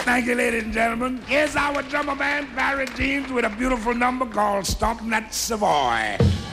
Thank you, ladies and gentlemen. Here's our drummer man, Barry Jeans, with a beautiful number called Stompin' That Savoy.